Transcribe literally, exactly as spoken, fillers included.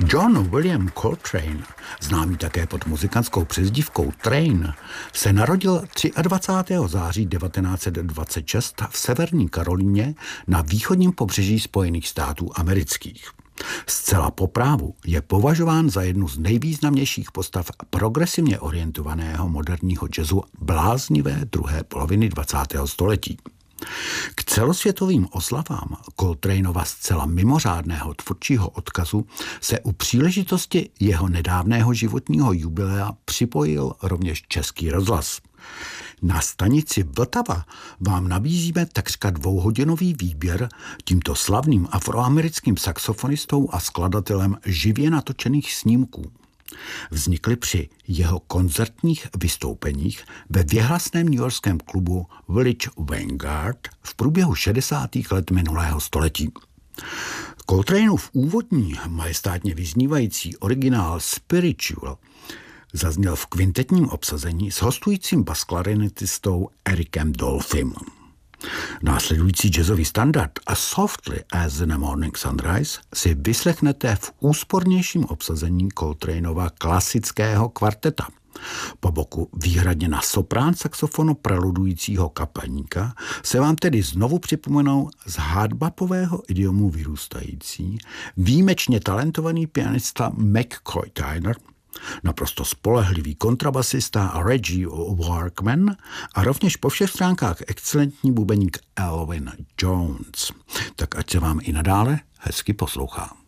John William Coltrane, známý také pod muzikantskou přezdívkou Train, se narodil dvacátého třetího září devatenáct set dvacet šest v Severní Karolíně na východním pobřeží Spojených států amerických. Zcela po právu je považován za jednu z nejvýznamnějších postav progresivně orientovaného moderního jazzu bláznivé druhé poloviny dvacátého století. K celosvětovým oslavám Coltraneova zcela mimořádného tvůrčího odkazu se u příležitosti jeho nedávného životního jubilea připojil rovněž Český rozhlas. Na stanici Vltava vám nabízíme takřka dvouhodinový výběr tímto slavným afroamerickým saxofonistou a skladatelem živě natočených snímků. Vznikly při jeho koncertních vystoupeních ve věhlasném newyorském klubu Village Vanguard v průběhu šedesátých let minulého století. Coltraneův úvodní, majestátně vyznívající originál Spiritual zazněl v kvintetním obsazení s hostujícím basklarinetistou Ericem Dolphym. Následující jazzový standard A Softly as in a Morning Sunrise si vyslechnete v úspornějším obsazení Coltraneova klasického kvarteta. Po boku výhradně na soprán saxofonu preludujícího kapelníka se vám tedy znovu připomenou z hardbopového idiomu vyrůstající, výjimečně talentovaný pianista McCoy Tyner, naprosto spolehlivý kontrabasista Reggie Workman a rovněž po všech stránkách excelentní bubeník Elvin Jones. Tak ať se vám i nadále hezky poslouchá.